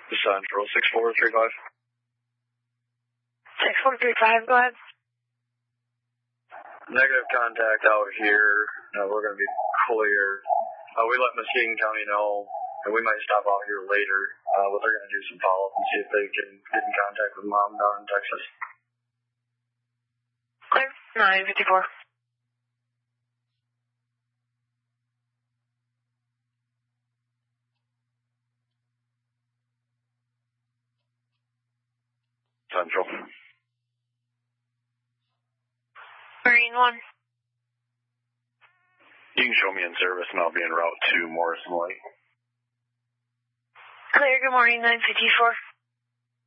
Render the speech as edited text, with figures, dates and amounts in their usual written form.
Central 6435. 6435, go ahead. Negative contact out here. We're going to be clear. We let Muskegon County know, and we might stop out here later, but they're going to do some follow-up and see if they can get in contact with Mom down in Texas. Clear. 954. Central. Marine 1. You can show me in service, and I'll be en route to Morrison Lake. Clear, good morning, 954.